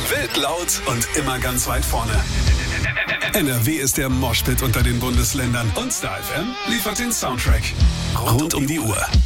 Wild laut und immer ganz weit vorne. NRW ist der Moshpit unter den Bundesländern und Star FM liefert den Soundtrack. Rund um die Uhr.